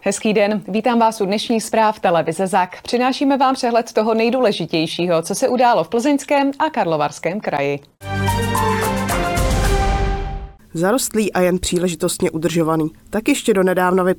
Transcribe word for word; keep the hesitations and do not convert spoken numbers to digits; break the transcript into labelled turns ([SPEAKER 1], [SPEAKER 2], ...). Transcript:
[SPEAKER 1] Hezký den, vítám vás u dnešních zpráv televize ZAK. Přinášíme vám přehled toho nejdůležitějšího, co se událo v Plzeňském a Karlovarském kraji.
[SPEAKER 2] Zarostlý a jen příležitostně udržovaný. Tak ještě donedávna vypadal